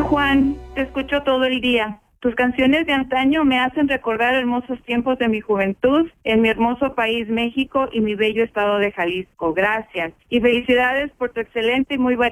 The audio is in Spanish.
Juan, te escucho todo el día. Tus canciones de antaño me hacen recordar hermosos tiempos de mi juventud en mi hermoso país México y mi bello estado de Jalisco. Gracias. Y felicidades por tu excelente y muy variado